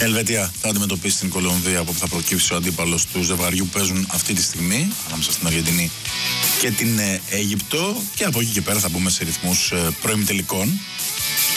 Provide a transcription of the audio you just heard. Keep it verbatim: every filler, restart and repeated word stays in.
Ελβετία θα αντιμετωπίσει την Κολομβία, από όπου θα προκύψει ο αντίπαλος του ζευγαριού που παίζουν αυτή τη στιγμή ανάμεσα στην Αργεντινή και την ε, Αίγυπτο. Και από εκεί και πέρα θα μπούμε σε ρυθμούς ε, προημιτελικών